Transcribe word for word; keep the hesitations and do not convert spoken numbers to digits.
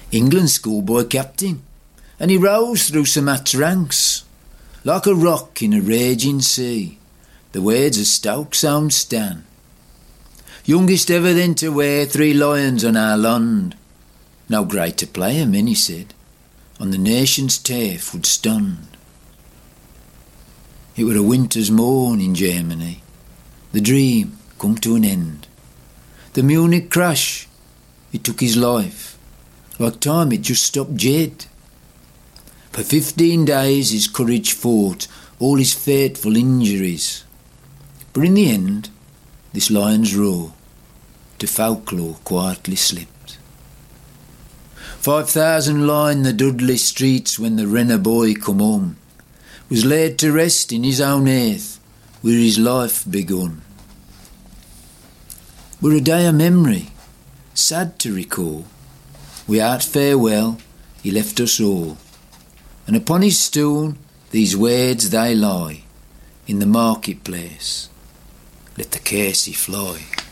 England schoolboy captain, and he rose through Sir Matt's ranks, like a rock in a raging sea, the words of Stoke sound stan. Youngest ever then to wear three lions on our land, no greater player, many said, on the nation's turf would stand. It were a winter's morn in Germany, the dream come to an end. The Munich crash, it took his life, like time it just stopped dead. For fifteen days his courage fought all his fateful injuries, but in the end, this lion's roar to folklore quietly slipped. Five thousand lined the Dudley streets when the Renner boy come home, was laid to rest in his own earth, where his life begun. We're a day of memory, sad to recall. Without farewell, he left us all, and upon his stone these words they lie, in the marketplace, let the kersey fly.